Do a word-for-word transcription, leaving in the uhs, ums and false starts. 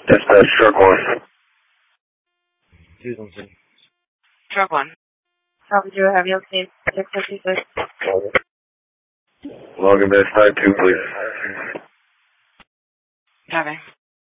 Dispatch, truck one. Two something. Truck one. Copy zero, have you okay? six fifty-six. Login base five two, please. Copy.